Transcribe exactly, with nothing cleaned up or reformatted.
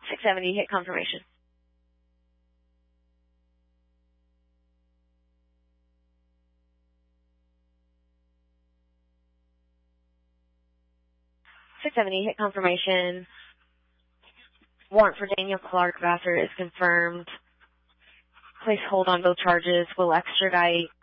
six seventy, hit confirmation. six seventy, hit confirmation. Warrant for Daniel Clark Vassar is confirmed. Please hold on both charges. We'll extradite